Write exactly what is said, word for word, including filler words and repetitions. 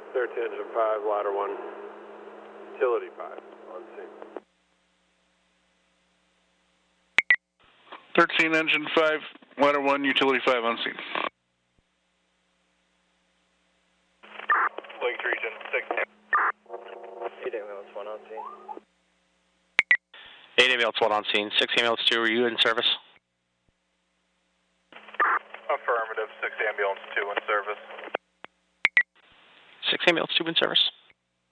thirteen engine five, ladder one, utility five, on scene. thirteen engine five, ladder one, utility five on scene. Lake Region six. eight ambulance one on scene. eight ambulance one on scene. six ambulance two, are you in service? Affirmative, six ambulance two in service. six ambulance two in service.